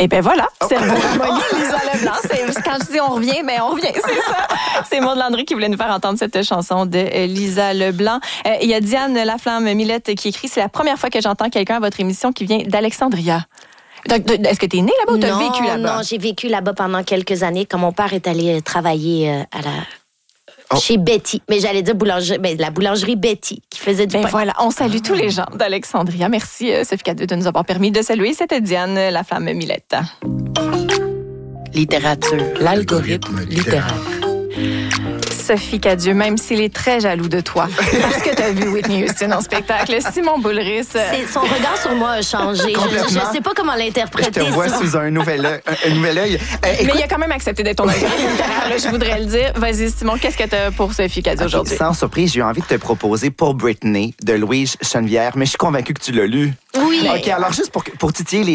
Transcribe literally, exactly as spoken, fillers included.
Et bien voilà, Cerveau ramolli, Lisa Leblanc. C'est, quand je dis on revient, mais on revient, c'est ça. C'est Maud Landry qui voulait nous faire entendre cette chanson de euh, Lisa Leblanc. Euh, Il y a Diane Laflamme-Millette qui écrit « C'est la première fois que j'entends quelqu'un à votre émission qui vient d'Alexandria. » Est-ce que tu es née là-bas ou tu as vécu là-bas? Non, j'ai vécu là-bas pendant quelques années quand mon père est allé travailler à la... Oh. Chez Betty. Mais j'allais dire boulangerie, ben, la boulangerie Betty qui faisait du ben pain. Voilà, on salue tous les gens d'Alexandria. Merci, euh, Sophie Cadieux, de nous avoir permis de saluer. C'était Diane Laflamme-Millette. Littérature, l'algorithme littéraire. Sophie Cadieux, même s'il est très jaloux de toi, parce que tu as vu Whitney Houston en spectacle, Simon Boulris... C'est, son regard sur moi a changé. Je ne sais pas comment l'interpréter. Je te vois sous un nouvel œil. Un, un nouvel œil. Euh, Mais écoute... il a quand même accepté d'être ton algorithme littéraire, je voudrais le dire. Vas-y, Simon, qu'est-ce que tu as pour Sophie Cadieux aujourd'hui? Sans surprise, j'ai eu envie de te proposer Pour Britney de Louise Chenevière, mais je suis convaincue que tu l'as lu. Oui. OK, alors juste pour, pour titiller les